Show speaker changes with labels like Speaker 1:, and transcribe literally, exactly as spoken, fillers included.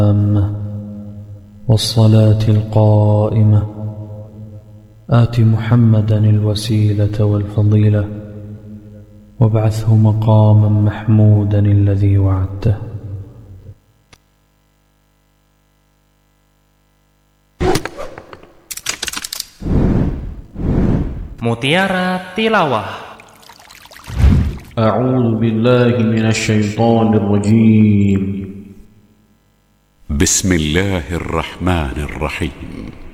Speaker 1: والصلاة القائمة آت محمدا الوسيلة والفضيلة وابعثه مقاما محمودا الذي وعدته.
Speaker 2: Mutiara Tilawah.
Speaker 3: أعوذ بالله من الشيطان الرجيم.
Speaker 4: بسم الله الرحمن الرحيم.